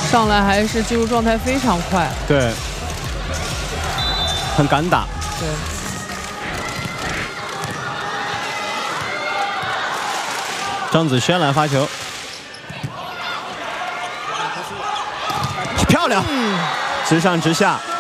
上来还是进入状态非常快， 对，很敢打。 对。 张子萱来发球，好漂亮，直上直下。